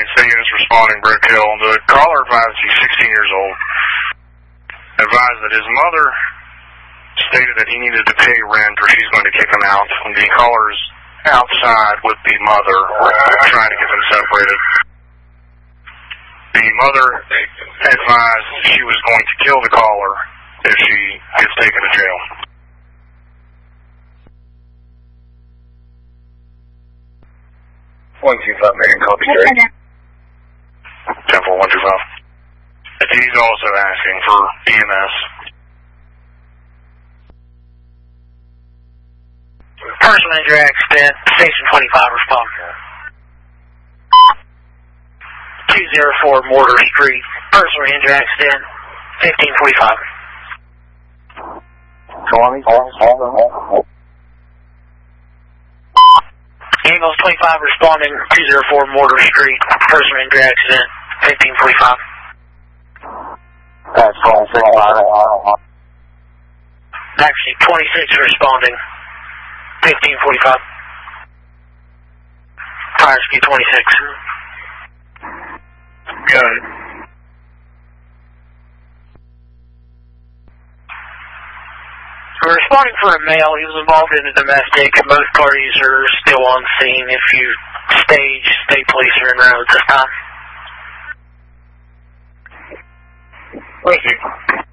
State units responding, Brick Hill. The caller advised he's 16 years old. Advised that his mother stated that he needed to pay rent or she's going to kick him out. And the caller's outside with the mother trying to get them separated. The mother advised she was going to kill the caller if she gets taken to jail. Marion, copy, Gary. 10-4-125. He's also asking for EMS. Personal injury accident, Station 25 respond. 204 Mortar Street, personal injury accident, 1545. Ambulance 25 responding, 204 Mortar Street, personal injury accident, 1545. That's call 65. Actually, 26 responding, 1545. Fire speed 26. Got it. We're responding for a male. He was involved in a domestic. Both parties are still on scene. If you state police are in route at this time. Thank you.